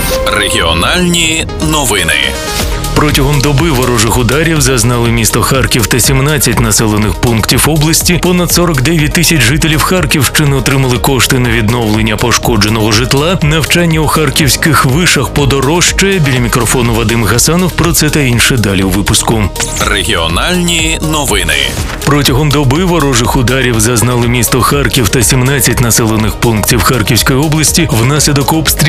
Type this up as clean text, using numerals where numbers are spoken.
Регіональні новини. Протягом доби ворожих ударів зазнали місто Харків та 17 населених пунктів області. Понад 49 тисяч жителів Харківщини отримали кошти на відновлення пошкодженого житла. Навчання у харківських вишах подорожчає. Біля мікрофону Вадим Гасанов. Про це та інше далі у випуску. Регіональні новини. Протягом доби ворожих ударів зазнали місто Харків та 17 населених пунктів Харківської області. Внаслідок обстрілів